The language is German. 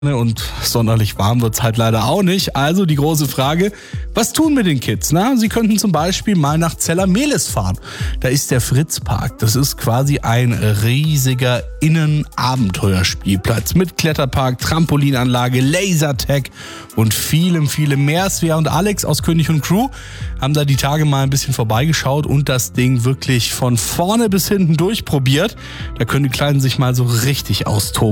Und sonderlich warm wird's halt leider auch nicht. Also die große Frage, was tun mit den Kids? Na, sie könnten zum Beispiel mal nach Zella-Mehlis fahren. Da ist der Fritz-Park. Das ist quasi ein riesiger Innenabenteuerspielplatz mit Kletterpark, Trampolinanlage, Lasertag und vielem mehr. Svea und Alex aus König und Crew haben da die Tage mal ein bisschen vorbeigeschaut und das Ding wirklich von vorne bis hinten durchprobiert. Da können die Kleinen sich mal so richtig austoben.